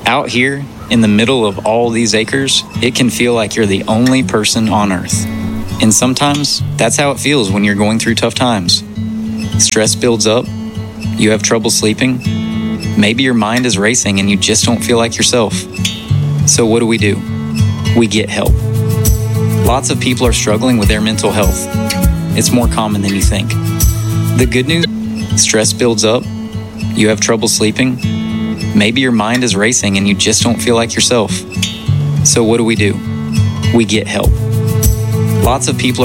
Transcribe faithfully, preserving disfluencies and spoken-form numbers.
Out here, in the middle of all these acres, it can feel like you're the only person on Earth. And sometimes, that's how it feels when you're going through tough times. Stress builds up, you have trouble sleeping, maybe your mind is racing and you just don't feel like yourself. So what do we do? We get help. Lots of people are struggling with their mental health. It's more common than you think. The good news, stress builds up, you have trouble sleeping, maybe your mind is racing and you just don't feel like yourself. So what do we do? We get help. Lots of people